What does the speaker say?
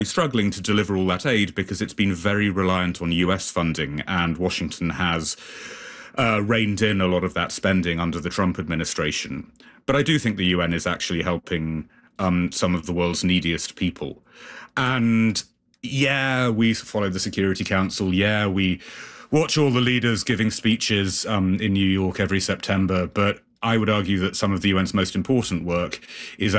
struggling to deliver all that aid because it's been very reliant on US funding, and Washington has reined in a lot of that spending under the Trump administration. But I do think the UN is actually helping some of the world's neediest people. And yeah, we follow the Security Council. Yeah, we watch all the leaders giving speeches in New York every September. But I would argue that some of the UN's most important work is